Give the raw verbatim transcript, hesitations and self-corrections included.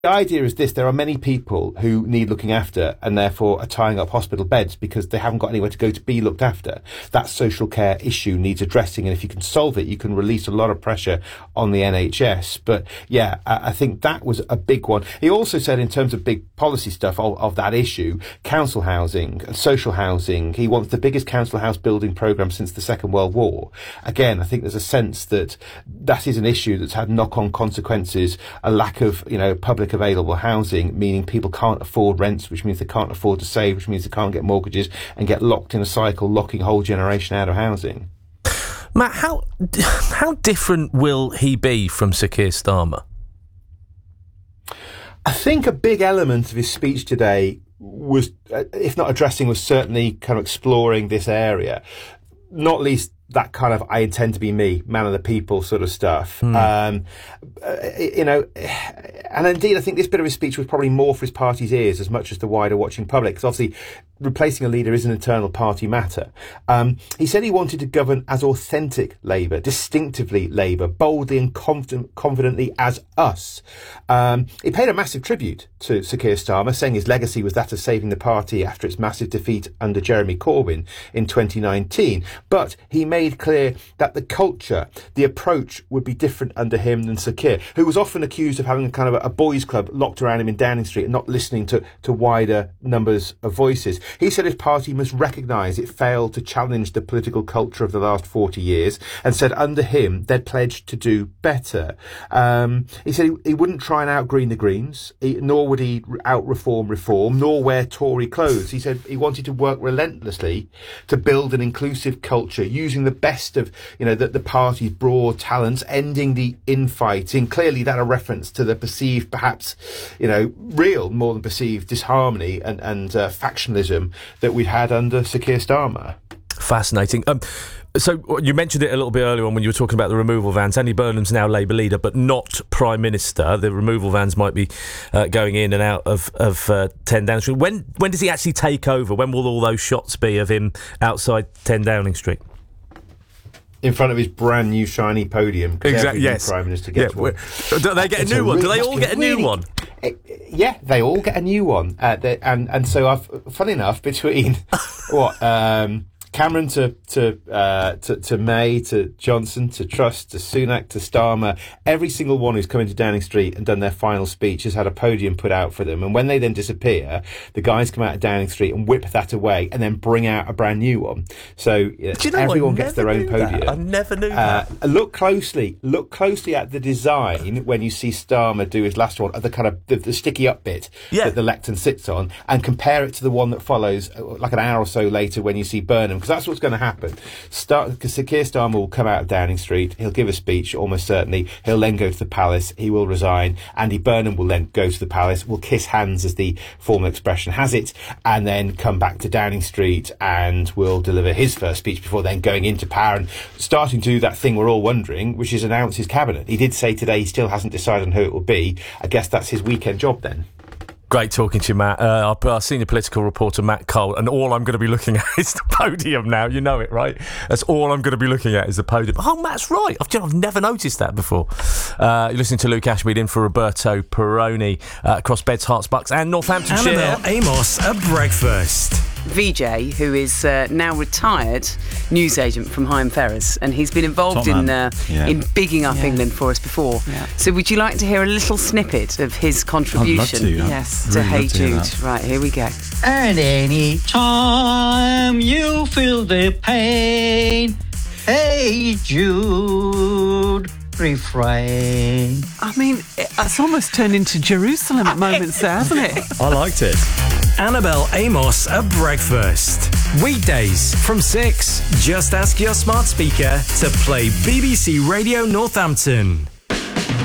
The idea is this: there are many people who need looking after and therefore are tying up hospital beds because they haven't got anywhere to go to be looked after. That social care issue needs addressing, and if you can solve it, you can release a lot of pressure on the N H S. But yeah, I think that was a big one. He also said, in terms of big policy stuff of, of that issue, council housing, social housing, he wants the biggest council house building programme since the Second World War. Again, I think there's a sense that that is an issue that's had knock-on consequences, a lack of, you know, public available housing, meaning people can't afford rents, which means they can't afford to save, which means they can't get mortgages and get locked in a cycle, locking a whole generation out of housing. Matt, how how different will he be from Sir Keir Starmer? I think a big element of his speech today was, if not addressing, was certainly kind of exploring this area, not least that kind of I intend to be me, man of the people sort of stuff. Mm. Um, uh, you know, and indeed I think this bit of his speech was probably more for his party's ears as much as the wider watching public, because obviously replacing a leader is an internal party matter. Um, he said he wanted to govern as authentic Labour, distinctively Labour, boldly and confident, confidently as us. Um, he paid a massive tribute to Sir Keir Starmer, saying his legacy was that of saving the party after its massive defeat under Jeremy Corbyn in twenty nineteen. But he made clear that the culture, the approach would be different under him than Sir Keir, who was often accused of having a kind of a, a boys' club locked around him in Downing Street and not listening to, to wider numbers of voices. He said his party must recognise it failed to challenge the political culture of the last forty years, and said under him they'd pledged to do better. Um, he said he, he wouldn't try and out-green the Greens, he, nor would he out-reform reform, nor wear Tory clothes. He said he wanted to work relentlessly to build an inclusive culture, using the best of, you know, the, the party's broad talents, ending the infighting. Clearly that a reference to the perceived, perhaps, you know, real more than perceived disharmony and, and uh, factionalism that we had under Sir Keir Starmer. Fascinating. Um, so you mentioned it a little bit earlier on when you were talking about the removal vans. Andy Burnham's now Labour leader, but not Prime Minister. The removal vans might be uh, going in and out of, of uh, ten Downing Street. When, when does he actually take over? When will all those shots be of him outside ten Downing Street? In front of his brand new shiny podium. Exactly. Yes. Prime Minister gets yeah, one. Do they get a new a one? Really, Do they all get a new really, one? It, yeah, they all get a new one. Uh, and and so I've, funny enough, between what um, Cameron to to, uh, to to May to Johnson to Truss to Sunak to Starmer, every single one who's come into Downing Street and done their final speech has had a podium put out for them. And when they then disappear, the guys come out of Downing Street and whip that away and then bring out a brand new one. So you know, everyone gets their own podium. That. I never knew uh, that. Look closely, look closely at the design when you see Starmer do his last one, the kind of the, the sticky up bit yeah. that the lectern sits on, and compare it to the one that follows like an hour or so later when you see Burnham. Because that's what's going to happen. Start, because Sir Keir Starmer will come out of Downing Street, he'll give a speech, almost certainly, he'll then go to the palace, he will resign, Andy Burnham will then go to the palace, will kiss hands as the formal expression has it, and then come back to Downing Street and will deliver his first speech before then going into power and starting to do that thing we're all wondering, which is announce his cabinet. He did say today he still hasn't decided on who it will be. I guess that's his weekend job then. Great talking to you, Matt. Uh, our, our senior political reporter, Matt Cole, and all I'm going to be looking at is the podium now. You know it, right? That's all I'm going to be looking at is the podium. Oh, Matt's right. I've, I've never noticed that before. Uh, you're listening to Luke Ashmead in for Roberto Perrone uh, across Beds, Herts, Bucks and Northamptonshire. Annabelle Amos at breakfast. V J, who is uh, now retired newsagent from Higham Ferrers, and he's been involved Top in uh, yeah. in bigging up yeah. England for us before. Yeah. So would you like to hear a little snippet of his contribution I'd love to, yes, I'd to really Hey to Jude? Right, here we go. And any time you feel the pain, Hey Jude refrain. I mean, it's almost turned into Jerusalem at moments there, hasn't it? I liked it. Annabelle Amos at breakfast. Weekdays from six. Just ask your smart speaker to play B B C Radio Northampton.